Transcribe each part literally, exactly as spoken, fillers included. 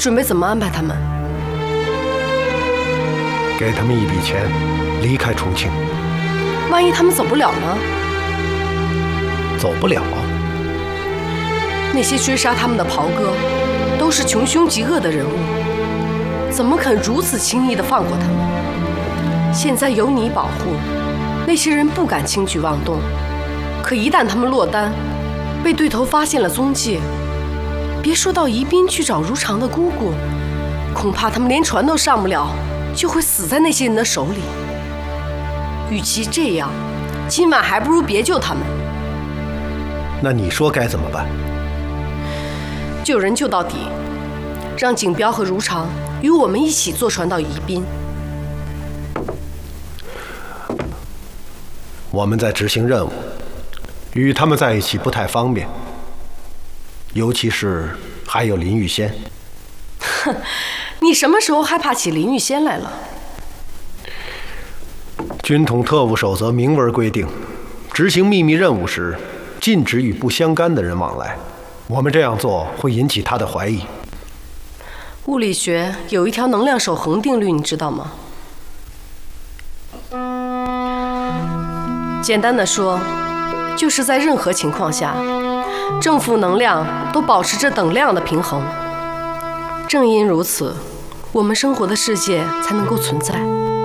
准备怎么安排他们？ 给他们一笔钱，离开重庆。 万一他们走不了呢？ 走不了。 那些追杀他们的袍哥，都是穷凶极恶的人物，怎么肯如此轻易地放过他们？现在有你保护，那些人不敢轻举妄动。可一旦他们落单，被对头发现了踪迹，别说到宜宾去找如常的姑姑，恐怕他们连船都上不了，就会死在那些人的手里。与其这样，今晚还不如别救他们。 那你说该怎么办？ 救人救到底，让景彪和如常与我们一起坐船到宜宾。 我们在执行任务，与他们在一起不太方便，尤其是还有林玉仙。 哼，你什么时候害怕起林玉仙来了？ 军统特务守则明文规定，执行秘密任务时，禁止与不相干的人往来。我们这样做会引起他的怀疑。 物理学有一条能量守恒定律，你知道吗？简单的说，就是在任何情况下，正负能量都保持着等量的平衡。正因如此，我们生活的世界才能够存在。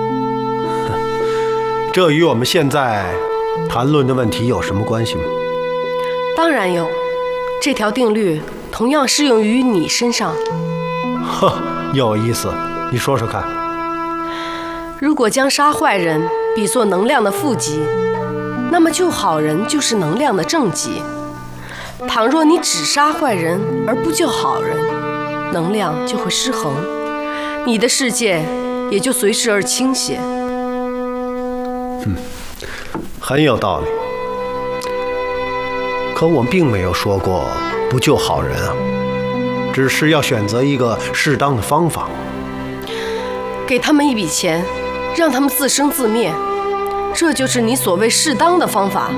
这与我们现在谈论的问题有什么关系吗？ 当然有，这条定律同样适用于你身上。 呵，有意思，你说说看。 如果将杀坏人比作能量的负极，那么救好人就是能量的正极。倘若你只杀坏人而不救好人，能量就会失衡，你的世界也就随之而倾斜。 嗯，很有道理。可我并没有说过不救好人啊，只是要选择一个适当的方法。 给他们一笔钱，让他们自生自灭，这就是你所谓适当的方法。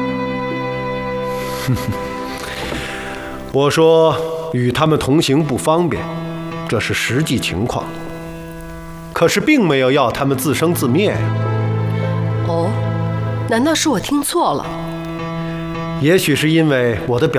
我说与他们同行不方便，这是实际情况，可是并没有要他们自生自灭。 哦，难道是我听错了？ 也许是因为我的表